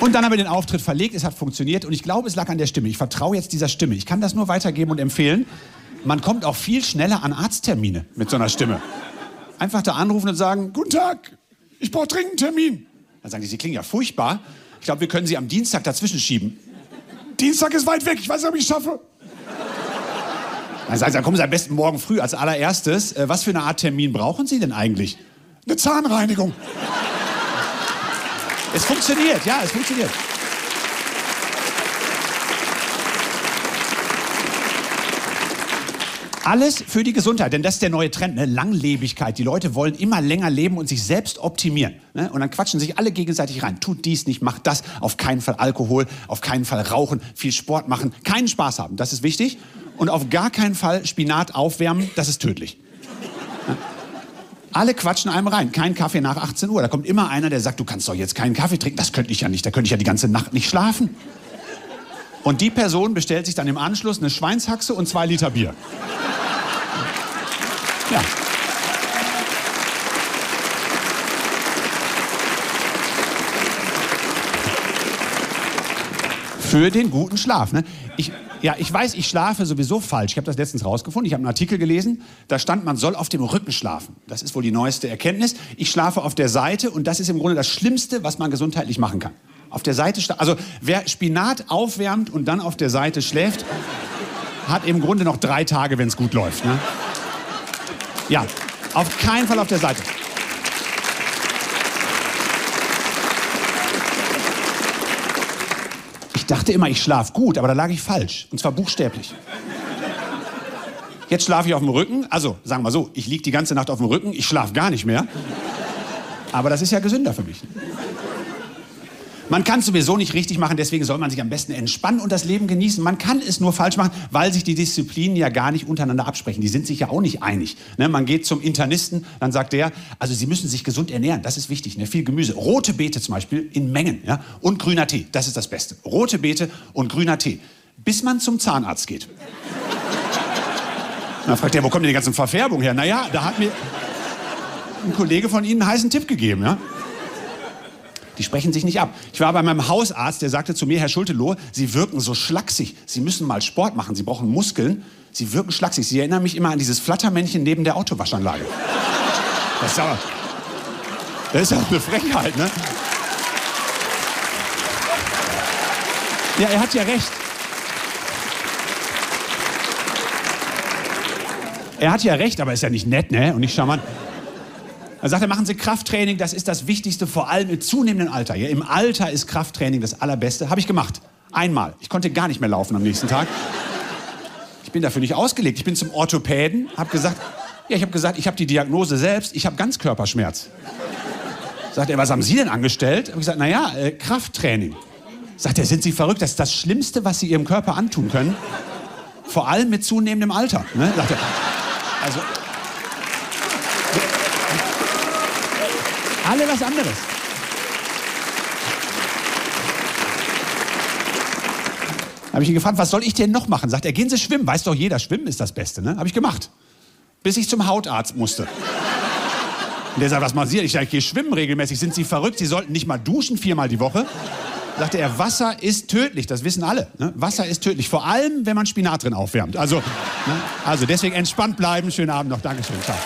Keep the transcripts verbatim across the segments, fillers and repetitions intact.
Und dann haben wir den Auftritt verlegt, es hat funktioniert und ich glaube, es lag an der Stimme. Ich vertraue jetzt dieser Stimme. Ich kann das nur weitergeben und empfehlen. Man kommt auch viel schneller an Arzttermine mit so einer Stimme. Einfach da anrufen und sagen, guten Tag, ich brauche dringend einen Termin. Dann sagen die, Sie klingen ja furchtbar. Ich glaube, wir können Sie am Dienstag dazwischen schieben. Dienstag ist weit weg, ich weiß nicht, ob ich es schaffe. Dann sagen Sie, dann kommen Sie am besten morgen früh als allererstes. Äh, was für eine Art Termin brauchen Sie denn eigentlich? Eine Zahnreinigung. Es funktioniert, ja, es funktioniert. Alles für die Gesundheit, denn das ist der neue Trend, ne? Langlebigkeit. Die Leute wollen immer länger leben und sich selbst optimieren. Ne? Und dann quatschen sich alle gegenseitig rein. Tut dies nicht, macht das. Auf keinen Fall Alkohol, auf keinen Fall rauchen, viel Sport machen, keinen Spaß haben. Das ist wichtig. Und auf gar keinen Fall Spinat aufwärmen, das ist tödlich. Ne? Alle quatschen einem rein. Kein Kaffee nach achtzehn Uhr. Da kommt immer einer, der sagt, du kannst doch jetzt keinen Kaffee trinken. Das könnte ich ja nicht. Da könnte ich ja die ganze Nacht nicht schlafen. Und die Person bestellt sich dann im Anschluss eine Schweinshaxe und zwei Liter Bier. Ja. Für den guten Schlaf. Ne? Ich, ja, ich weiß, ich schlafe sowieso falsch. Ich habe das letztens rausgefunden. Ich habe einen Artikel gelesen, da stand, man soll auf dem Rücken schlafen. Das ist wohl die neueste Erkenntnis. Ich schlafe auf der Seite und das ist im Grunde das Schlimmste, was man gesundheitlich machen kann. Auf der Seite, also wer Spinat aufwärmt und dann auf der Seite schläft, hat im Grunde noch drei Tage, wenn es gut läuft. Ne? Ja, auf keinen Fall auf der Seite. Ich dachte immer, ich schlafe gut, aber da lag ich falsch. Und zwar buchstäblich. Jetzt schlafe ich auf dem Rücken. Also, sagen wir mal so, ich liege die ganze Nacht auf dem Rücken, ich schlafe gar nicht mehr. Aber das ist ja gesünder für mich. Man kann es sowieso nicht richtig machen, deswegen soll man sich am besten entspannen und das Leben genießen. Man kann es nur falsch machen, weil sich die Disziplinen ja gar nicht untereinander absprechen. Die sind sich ja auch nicht einig. Ne, man geht zum Internisten, dann sagt der, also Sie müssen sich gesund ernähren, das ist wichtig. Ne? Viel Gemüse, rote Beete zum Beispiel in Mengen, ja? Und grüner Tee, das ist das Beste. Rote Beete und grüner Tee, bis man zum Zahnarzt geht. Dann fragt der, wo kommt denn die ganze Verfärbung her? Naja, da hat mir ein Kollege von Ihnen einen heißen Tipp gegeben, ja? Die sprechen sich nicht ab. Ich war bei meinem Hausarzt, der sagte zu mir, Herr Schulte-Lohe, Sie wirken so schlaksig. Sie müssen mal Sport machen. Sie brauchen Muskeln. Sie wirken schlaksig. Sie erinnern mich immer an dieses Flattermännchen neben der Autowaschanlage. Das ist aber, das ist auch eine Frechheit, ne? Ja, er hat ja recht. Er hat ja recht, aber ist ja nicht nett, ne? Und nicht charmant. Dann sagt er, machen Sie Krafttraining, das ist das Wichtigste, vor allem im zunehmenden Alter. Ja, im Alter ist Krafttraining das Allerbeste. Habe ich gemacht. Einmal. Ich konnte gar nicht mehr laufen am nächsten Tag. Ich bin dafür nicht ausgelegt. Ich bin zum Orthopäden, habe gesagt, ja, ich habe gesagt, ich habe die Diagnose selbst, ich habe Ganzkörperschmerz. Sagt er, was haben Sie denn angestellt? Habe ich gesagt, naja, äh, Krafttraining. Sagt er, sind Sie verrückt? Das ist das Schlimmste, was Sie Ihrem Körper antun können. Vor allem mit zunehmendem Alter. Ne? Sagt er. Also... Alle was anderes. Habe ich ihn gefragt, was soll ich denn noch machen? Sagt er, gehen Sie schwimmen. Weiß doch jeder, schwimmen ist das Beste. Ne? Habe ich gemacht. Bis ich zum Hautarzt musste. Und der sagt, was machen Sie? Ich sage, ich gehe schwimmen regelmäßig. Sind Sie verrückt? Sie sollten nicht mal duschen viermal die Woche. Sagte er, Wasser ist tödlich. Das wissen alle. Ne? Wasser ist tödlich. Vor allem, wenn man Spinat drin aufwärmt. Also, ne? Also deswegen entspannt bleiben. Schönen Abend noch. Dankeschön. Ciao.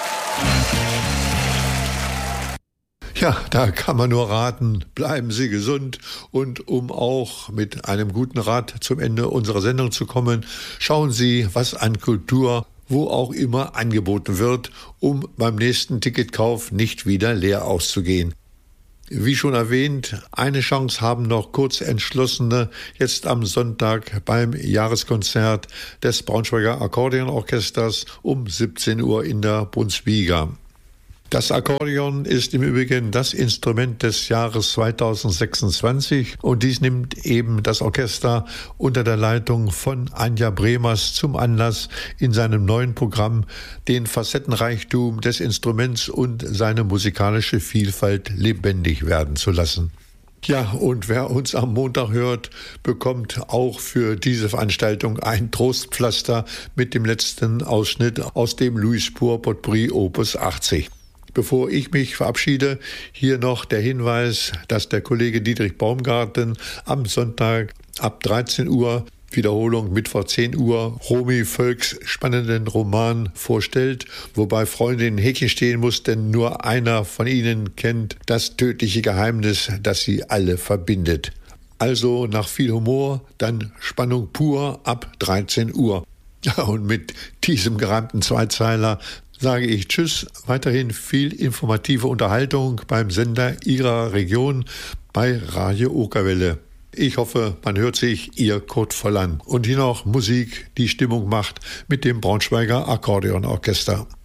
Ja, da kann man nur raten, bleiben Sie gesund. Und um auch mit einem guten Rat zum Ende unserer Sendung zu kommen, schauen Sie, was an Kultur wo auch immer angeboten wird, um beim nächsten Ticketkauf nicht wieder leer auszugehen. Wie schon erwähnt, eine Chance haben noch Kurzentschlossene jetzt am Sonntag beim Jahreskonzert des Braunschweiger Akkordeonorchesters um siebzehn Uhr in der Brunsviga. Das Akkordeon ist im Übrigen das Instrument des Jahres zweitausendsechsundzwanzig und dies nimmt eben das Orchester unter der Leitung von Anja Bremers zum Anlass, in seinem neuen Programm den Facettenreichtum des Instruments und seine musikalische Vielfalt lebendig werden zu lassen. Ja, und wer uns am Montag hört, bekommt auch für diese Veranstaltung ein Trostpflaster mit dem letzten Ausschnitt aus dem Louis Spohr Potpourri Opus achtzig. Bevor ich mich verabschiede, hier noch der Hinweis, dass der Kollege Dietrich Baumgarten am Sonntag ab dreizehn Uhr, Wiederholung Mittwoch zehn Uhr, Romy Völks spannenden Roman vorstellt, wobei Freunde in Häkchen stehen muss, denn nur einer von ihnen kennt das tödliche Geheimnis, das sie alle verbindet. Also nach viel Humor, dann Spannung pur ab dreizehn Uhr. Ja, und mit diesem gereimten Zweizeiler sage ich Tschüss, weiterhin viel informative Unterhaltung beim Sender Ihrer Region bei Radio Okerwelle. Ich hoffe, man hört sich, Ihr Kurt Volland. Und hier noch Musik, die Stimmung macht mit dem Braunschweiger Akkordeonorchester.